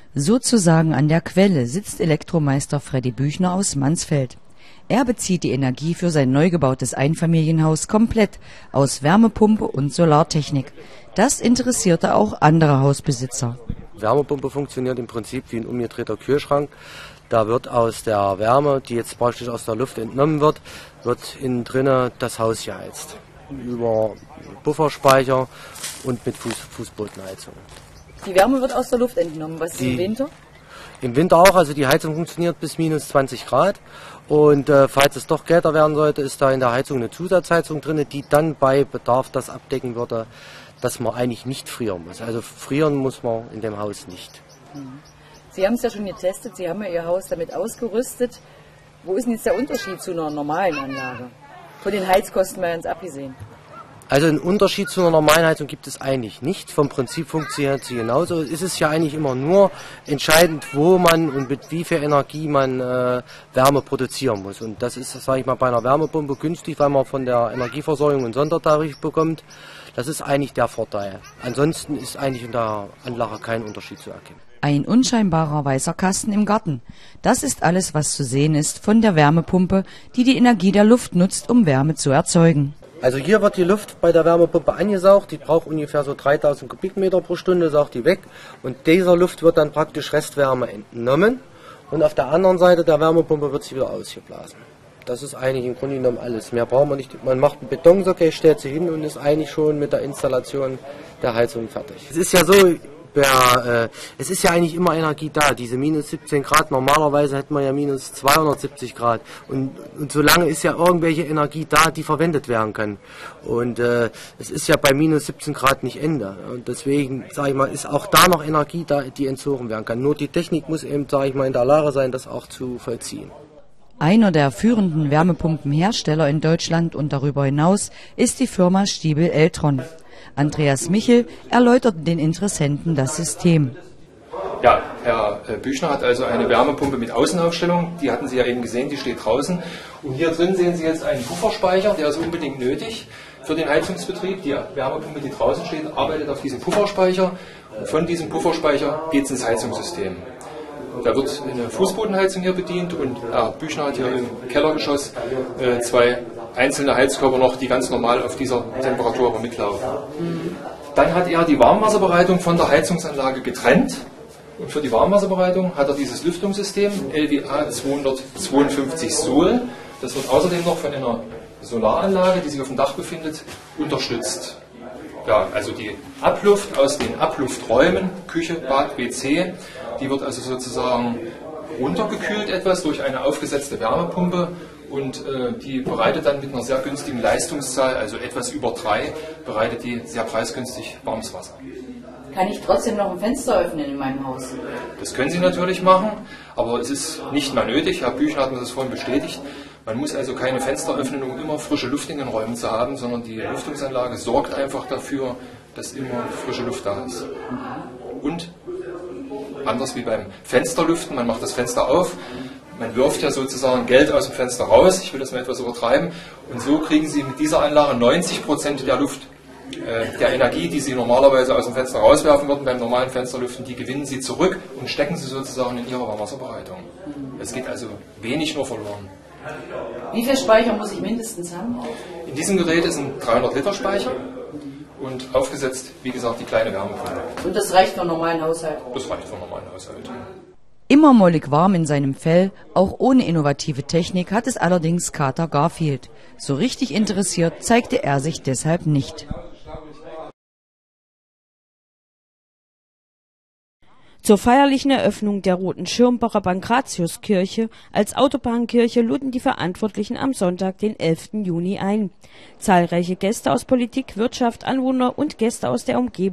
Sozusagen an der Quelle sitzt Elektromeister Freddy Büchner aus Mansfeld. Er bezieht die Energie für sein neu gebautes Einfamilienhaus komplett aus Wärmepumpe und Solartechnik. Das interessierte auch andere Hausbesitzer. Die Wärmepumpe funktioniert im Prinzip wie ein umgedrehter Kühlschrank. Da wird aus der Wärme, die jetzt praktisch aus der Luft entnommen wird, innen drinnen das Haus geheizt. Über Pufferspeicher und mit Fußbodenheizung. Die Wärme wird aus der Luft entnommen. Was ist im Winter? Im Winter auch, also die Heizung funktioniert bis minus 20 Grad. Und falls es doch kälter werden sollte, ist da in der Heizung eine Zusatzheizung drin, die dann bei Bedarf das abdecken würde, dass man eigentlich nicht frieren muss. Also frieren muss man in dem Haus nicht. Sie haben es ja schon getestet, Sie haben ja Ihr Haus damit ausgerüstet. Wo ist denn jetzt der Unterschied zu einer normalen Anlage? Von den Heizkosten mal ganz abgesehen. Also einen Unterschied zu einer normalen Heizung gibt es eigentlich nicht. Vom Prinzip funktioniert sie genauso. Es ist ja eigentlich immer nur entscheidend, wo man und mit wie viel Energie man Wärme produzieren muss. Und das ist, sage ich mal, bei einer Wärmepumpe günstig, weil man von der Energieversorgung einen Sondertarif bekommt. Das ist eigentlich der Vorteil. Ansonsten ist eigentlich in der Anlage kein Unterschied zu erkennen. Ein unscheinbarer weißer Kasten im Garten. Das ist alles, was zu sehen ist von der Wärmepumpe, die die Energie der Luft nutzt, um Wärme zu erzeugen. Also hier wird die Luft bei der Wärmepumpe angesaugt, die braucht ungefähr so 3000 Kubikmeter pro Stunde, saugt die weg. Und dieser Luft wird dann praktisch Restwärme entnommen und auf der anderen Seite der Wärmepumpe wird sie wieder ausgeblasen. Das ist eigentlich im Grunde genommen alles. Mehr braucht man nicht. Man macht einen Betonsockel, stellt sie hin und ist eigentlich schon mit der Installation der Heizung fertig. Es ist ja so, es ist ja eigentlich immer Energie da. Diese minus 17 Grad, normalerweise hätten wir ja minus 270 Grad. Und solange ist ja irgendwelche Energie da, die verwendet werden kann. Und es ist ja bei minus 17 Grad nicht Ende. Und deswegen, sage ich mal, ist auch da noch Energie da, die entzogen werden kann. Nur die Technik muss eben, sage ich mal, in der Lage sein, das auch zu vollziehen. Einer der führenden Wärmepumpenhersteller in Deutschland und darüber hinaus ist die Firma Stiebel-Eltron. Andreas Michel erläutert den Interessenten das System. Ja, Herr Büchner hat also eine Wärmepumpe mit Außenaufstellung, die hatten Sie ja eben gesehen, die steht draußen. Und hier drin sehen Sie jetzt einen Pufferspeicher, der ist unbedingt nötig für den Heizungsbetrieb. Die Wärmepumpe, die draußen steht, arbeitet auf diesem Pufferspeicher und von diesem Pufferspeicher geht es ins Heizungssystem. Da wird eine Fußbodenheizung hier bedient und Herr Büchner hat hier im Kellergeschoss zwei einzelne Heizkörper noch, die ganz normal auf dieser Temperatur aber mitlaufen. Dann hat er die Warmwasserbereitung von der Heizungsanlage getrennt und für die Warmwasserbereitung hat er dieses Lüftungssystem LWA 252 Sol. Das wird außerdem noch von einer Solaranlage, die sich auf dem Dach befindet, unterstützt. Ja, also die Abluft aus den Ablufträumen, Küche, Bad, WC, die wird also sozusagen runtergekühlt etwas durch eine aufgesetzte Wärmepumpe und die bereitet dann mit einer sehr günstigen Leistungszahl, also etwas über 3, bereitet die sehr preisgünstig warmes Wasser. Kann ich trotzdem noch ein Fenster öffnen in meinem Haus? Das können Sie natürlich machen, aber es ist nicht mehr nötig. Herr Büchner hat mir das vorhin bestätigt. Man muss also keine Fenster öffnen, um immer frische Luft in den Räumen zu haben, sondern die Lüftungsanlage sorgt einfach dafür, dass immer frische Luft da ist. Und anders wie beim Fensterlüften, man macht das Fenster auf, man wirft ja sozusagen Geld aus dem Fenster raus, ich will das mal etwas übertreiben, und so kriegen Sie mit dieser Anlage 90% der Luft, der Energie, die Sie normalerweise aus dem Fenster rauswerfen würden beim normalen Fensterlüften, die gewinnen Sie zurück und stecken Sie sozusagen in Ihre Warmwasserbereitung. Es geht also wenig nur verloren. Wie viel Speicher muss ich mindestens haben? In diesem Gerät ist ein 300-Liter-Speicher und aufgesetzt, wie gesagt, die kleine Wärmepumpe. Und das reicht für einen normalen Haushalt? Das reicht für einen normalen Haushalt. Immer mollig warm in seinem Fell, auch ohne innovative Technik, hat es allerdings Kater Garfield. So richtig interessiert zeigte er sich deshalb nicht. Zur feierlichen Eröffnung der Roten Schirmbacher Pankratiuskirche als Autobahnkirche luden die Verantwortlichen am Sonntag, den 11. Juni ein. Zahlreiche Gäste aus Politik, Wirtschaft, Anwohner und Gäste aus der Umgebung